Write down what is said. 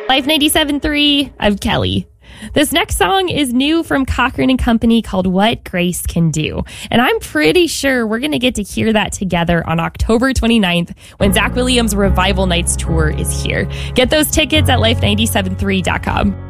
Life 97.3, I'm Kelly. This next song is new from Cochran and Company called What Grace Can Do. And I'm pretty sure we're going to get to hear that together on October 29th when Zach Williams' Revival Nights tour is here. Get those tickets at life973.com.